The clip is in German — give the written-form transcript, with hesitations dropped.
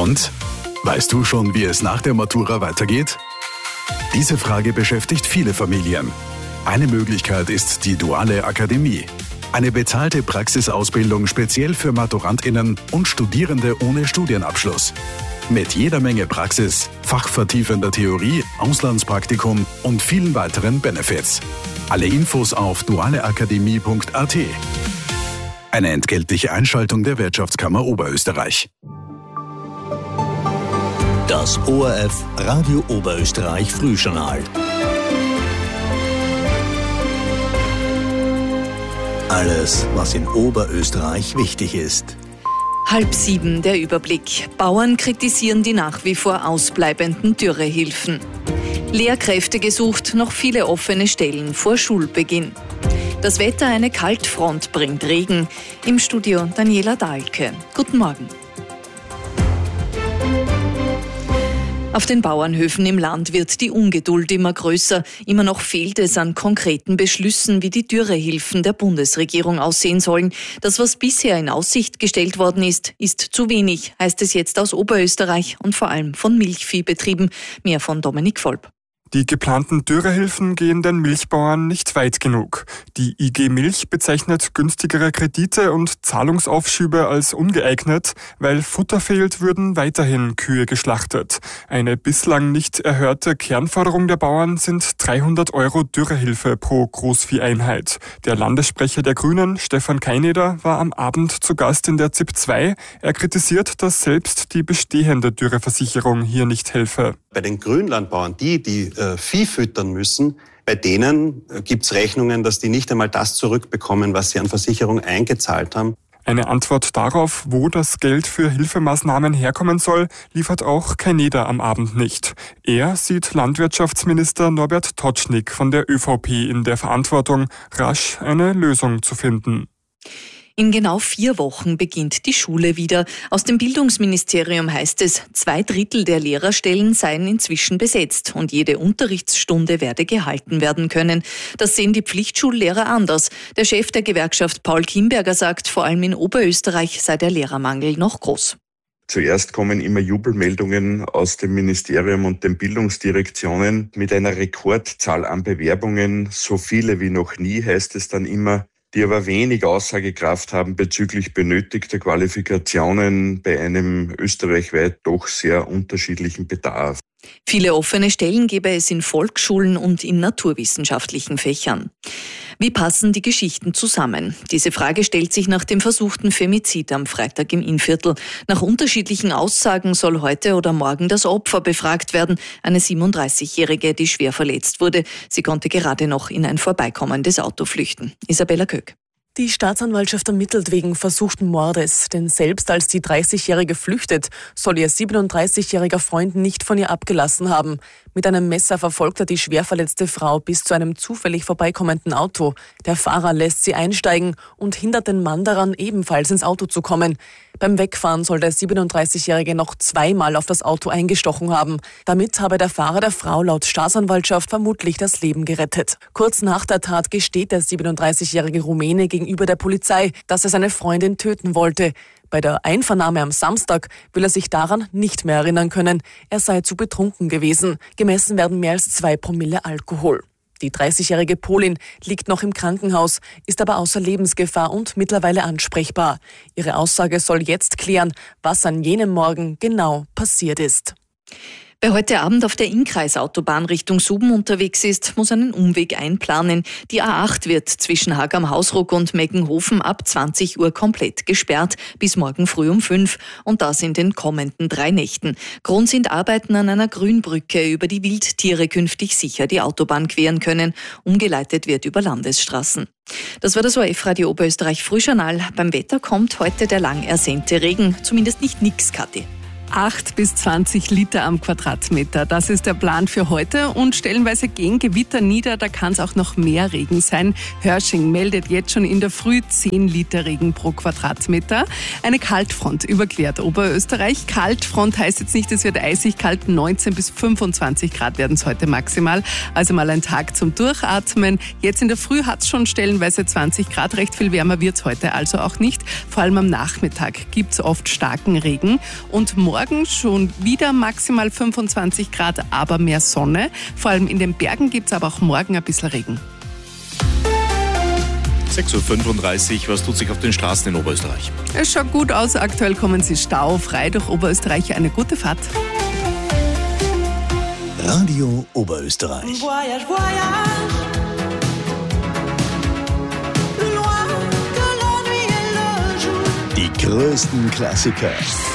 Und? Weißt du schon, wie es nach der Matura weitergeht? Diese Frage beschäftigt viele Familien. Eine Möglichkeit ist die Duale Akademie. Eine bezahlte Praxisausbildung speziell für MaturantInnen und Studierende ohne Studienabschluss. Mit jeder Menge Praxis, fachvertiefender Theorie, Auslandspraktikum und vielen weiteren Benefits. Alle Infos auf dualeakademie.at. Eine entgeltliche Einschaltung der Wirtschaftskammer Oberösterreich. Das ORF Radio Oberösterreich Frühjournal. Alles, was in Oberösterreich wichtig ist. 6:30 der Überblick. Bauern kritisieren die nach wie vor ausbleibenden Dürrehilfen. Lehrkräfte gesucht, noch viele offene Stellen vor Schulbeginn. Das Wetter, eine Kaltfront bringt Regen. Im Studio Daniela Dahlke. Guten Morgen. Auf den Bauernhöfen im Land wird die Ungeduld immer größer. Immer noch fehlt es an konkreten Beschlüssen, wie die Dürrehilfen der Bundesregierung aussehen sollen. Das, was bisher in Aussicht gestellt worden ist, ist zu wenig, heißt es jetzt aus Oberösterreich und vor allem von Milchviehbetrieben. Mehr von Dominik Volp. Die geplanten Dürrehilfen gehen den Milchbauern nicht weit genug. Die IG Milch bezeichnet günstigere Kredite und Zahlungsaufschübe als ungeeignet. Weil Futter fehlt, würden weiterhin Kühe geschlachtet. Eine bislang nicht erhörte Kernforderung der Bauern sind 300 € Dürrehilfe pro Großvieheinheit. Der Landessprecher der Grünen, Stefan Kaineder, war am Abend zu Gast in der ZIP 2. Er kritisiert, dass selbst die bestehende Dürreversicherung hier nicht helfe. Bei den Grünlandbauern, die Vieh füttern müssen, bei denen gibt es Rechnungen, dass die nicht einmal das zurückbekommen, was sie an Versicherung eingezahlt haben. Eine Antwort darauf, wo das Geld für Hilfemaßnahmen herkommen soll, liefert auch Kaineder am Abend nicht. Er sieht Landwirtschaftsminister Norbert Totschnig von der ÖVP in der Verantwortung, rasch eine Lösung zu finden. In genau 4 Wochen beginnt die Schule wieder. Aus dem Bildungsministerium heißt es, 2/3 der Lehrerstellen seien inzwischen besetzt und jede Unterrichtsstunde werde gehalten werden können. Das sehen die Pflichtschullehrer anders. Der Chef der Gewerkschaft Paul Kimberger sagt, vor allem in Oberösterreich sei der Lehrermangel noch groß. Zuerst kommen immer Jubelmeldungen aus dem Ministerium und den Bildungsdirektionen mit einer Rekordzahl an Bewerbungen. So viele wie noch nie, heißt es dann immer, die aber wenig Aussagekraft haben bezüglich benötigter Qualifikationen bei einem österreichweit doch sehr unterschiedlichen Bedarf. Viele offene Stellen gäbe es in Volksschulen und in naturwissenschaftlichen Fächern. Wie passen die Geschichten zusammen? Diese Frage stellt sich nach dem versuchten Femizid am Freitag im Innviertel. Nach unterschiedlichen Aussagen soll heute oder morgen das Opfer befragt werden. Eine 37-Jährige, die schwer verletzt wurde. Sie konnte gerade noch in ein vorbeikommendes Auto flüchten. Isabella Köck. Die Staatsanwaltschaft ermittelt wegen versuchten Mordes, denn selbst als die 30-Jährige flüchtet, soll ihr 37-jähriger Freund nicht von ihr abgelassen haben. Mit einem Messer verfolgt er die schwer verletzte Frau bis zu einem zufällig vorbeikommenden Auto. Der Fahrer lässt sie einsteigen und hindert den Mann daran, ebenfalls ins Auto zu kommen. Beim Wegfahren soll der 37-Jährige noch 2-mal auf das Auto eingestochen haben. Damit habe der Fahrer der Frau laut Staatsanwaltschaft vermutlich das Leben gerettet. Kurz nach der Tat gesteht der 37-jährige Rumäne gegenüber der Polizei, dass er seine Freundin töten wollte. Bei der Einvernahme am Samstag will er sich daran nicht mehr erinnern können. Er sei zu betrunken gewesen. Gemessen werden mehr als 2 Promille Alkohol. Die 30-jährige Polin liegt noch im Krankenhaus, ist aber außer Lebensgefahr und mittlerweile ansprechbar. Ihre Aussage soll jetzt klären, was an jenem Morgen genau passiert ist. Wer heute Abend auf der Innkreisautobahn Richtung Suben unterwegs ist, muss einen Umweg einplanen. Die A8 wird zwischen Haag am Hausruck und Meckenhofen ab 20 Uhr komplett gesperrt, bis morgen früh um 5 und das in den kommenden 3 Nächten. Grund sind Arbeiten an einer Grünbrücke, über die Wildtiere künftig sicher die Autobahn queren können. Umgeleitet wird über Landesstraßen. Das war das ORF Radio Oberösterreich Frühjournal. Beim Wetter kommt heute der lang ersehnte Regen, zumindest nicht nix, Kathi. 8 bis 20 Liter am Quadratmeter. Das ist der Plan für heute und stellenweise gehen Gewitter nieder, da kann es auch noch mehr Regen sein. Hörsching meldet jetzt schon in der Früh 10 Liter Regen pro Quadratmeter. Eine Kaltfront überquert Oberösterreich. Kaltfront heißt jetzt nicht, es wird eisig kalt, 19 bis 25 Grad werden es heute maximal. Also mal ein Tag zum Durchatmen. Jetzt in der Früh hat es schon stellenweise 20 Grad, recht viel wärmer wird es heute also auch nicht. Vor allem am Nachmittag gibt es oft starken Regen und morgen morgen schon wieder maximal 25 Grad, aber mehr Sonne. Vor allem in den Bergen gibt es aber auch morgen ein bisschen Regen. 6.35 Uhr, was tut sich auf den Straßen in Oberösterreich? Es schaut gut aus, aktuell kommen sie staufrei durch Oberösterreich. Eine gute Fahrt. Radio Oberösterreich. Voyage, voyage. Die größten Klassiker